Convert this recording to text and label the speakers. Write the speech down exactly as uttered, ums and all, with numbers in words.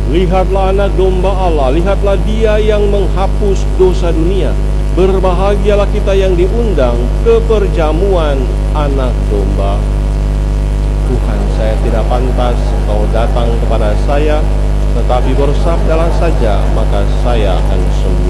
Speaker 1: Lihatlah anak domba Allah, lihatlah dia yang menghapus dosa dunia. Berbahagialah kita yang diundang ke perjamuan anak domba. Tuhan, saya tidak pantas Engkau datang kepada saya, tetapi bersabdalah saja, maka saya akan sembuh.